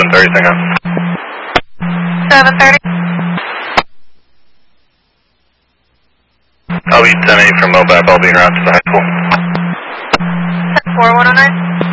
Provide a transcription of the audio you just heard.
7:30 seconds. 7:30. I'll be 10-8 from Mobac. I'll be around to the high school. 10-4, 109.